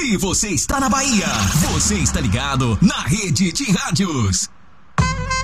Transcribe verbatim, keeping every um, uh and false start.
Se você está na Bahia, você está ligado na Rede de Rádios.